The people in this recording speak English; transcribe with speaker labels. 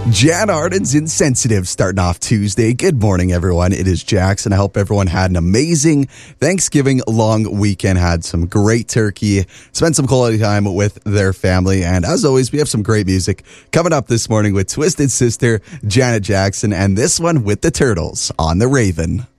Speaker 1: Jan Arden's Insensitive starting off Tuesday. Good morning, everyone. It is Jackson. I hope everyone had an amazing Thanksgiving long weekend, had some great turkey, spent some quality time with their family. And as always, we have some great music coming up this morning with Twisted Sister, Janet Jackson, and this one with the Turtles on The Raven.